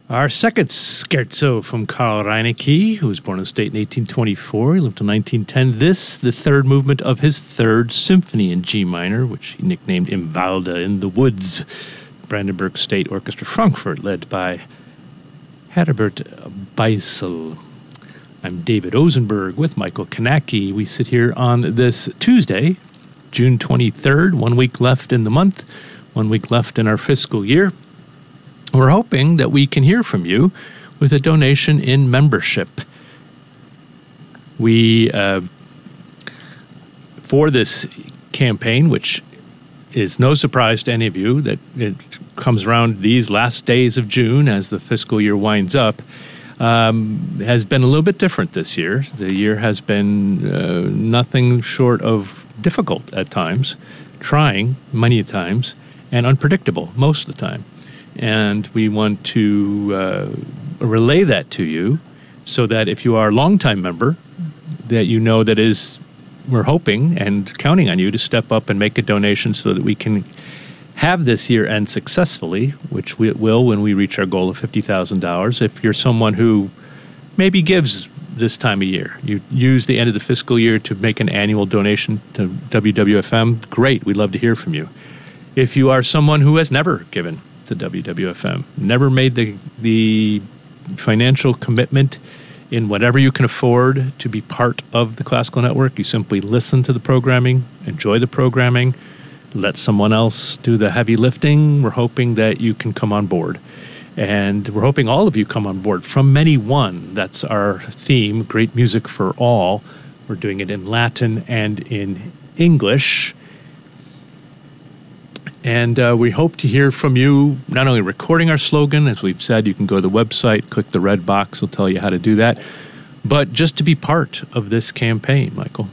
Our second scherzo from Karl Reinecke, who was born in the state in 1824. He lived till 1910. This, the third movement of his third symphony in G minor, which he nicknamed Im Walde, in the Woods. Brandenburg State Orchestra Frankfurt, led by Herbert Beisel. I'm David Osenberg with Michael Kanacki. We sit here on this Tuesday, June 23rd, 1 week left in the month, 1 week left in our fiscal year. We're hoping that we can hear from you with a donation in membership. We, for this campaign, which is no surprise to any of you, that it comes around these last days of June as the fiscal year winds up, has been a little bit different this year. The year has been nothing short of difficult at times, trying many times, and unpredictable most of the time. And we want to relay that to you so that if you are a longtime member, that you know that we're hoping and counting on you to step up and make a donation so that we can have this year end successfully, which we will when we reach our goal of $50,000. If you're someone who maybe gives this time of year, you use the end of the fiscal year to make an annual donation to WWFM, great, we'd love to hear from you. If you are someone who has never given to WWFM, never made the financial commitment in whatever you can afford to be part of the Classical Network, you simply listen to the programming, enjoy the programming, let someone else do the heavy lifting. We're hoping that you can come on board. And we're hoping all of you come on board. From Many One, that's our theme, Great Music for All. We're doing it in Latin and in English. And we hope to hear from you, not only recording our slogan, as we've said, you can go to the website, click the red box, it'll tell you how to do that, but just to be part of this campaign, Michael.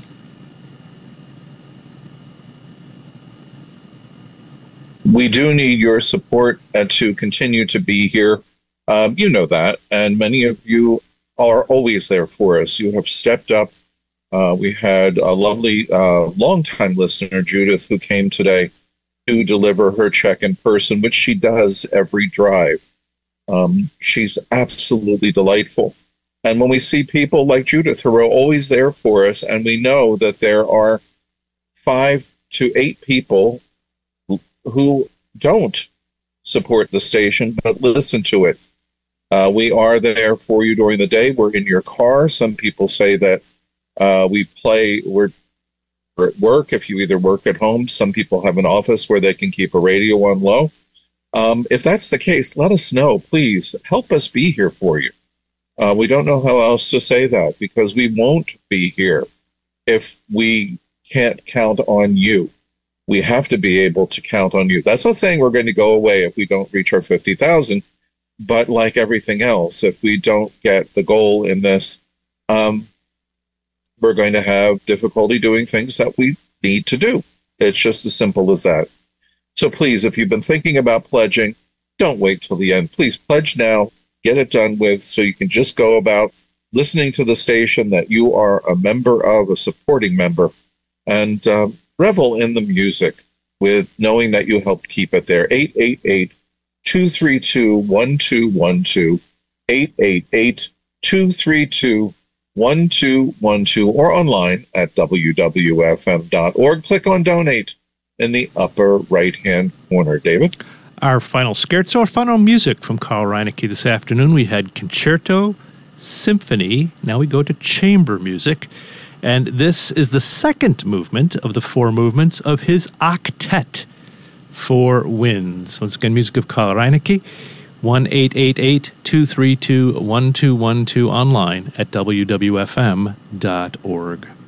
We do need your support to continue to be here. You know that, and many of you are always there for us. You have stepped up. We had a lovely longtime listener, Judith, who came today to deliver her check in person, which she does every drive. She's absolutely delightful. And when we see people like Judith who are always there for us, and we know that there are 5 to 8 people who don't support the station but listen to it. We are there for you during the day. We're in your car. Some people say that we're at work. If you either work at home, some people have an office where they can keep a radio on low. If that's the case, let us know. Please help us be here for you. We don't know how else to say that, because we won't be here if we can't count on you. We have to be able to count on you. That's not saying we're going to go away if we don't reach our 50,000, but like everything else, if we don't get the goal in this, we're going to have difficulty doing things that we need to do. It's just as simple as that. So please, if you've been thinking about pledging, don't wait till the end. Please pledge now, get it done with, so you can just go about listening to the station that you are a member of, a supporting member, and revel in the music with knowing that you helped keep it there. 888-232-1212, 888-232-1212, or online at wwfm.org. Click on Donate in the upper right-hand corner. David? Our final scherzo, our final music from Karl Reinecke this afternoon. We had concerto, symphony. Now we go to chamber music. And this is the second movement of the 4 movements of his octet, 4 Winds. Once again, music of Karl Reinecke. 1-888-232-1212 online at wwfm.org.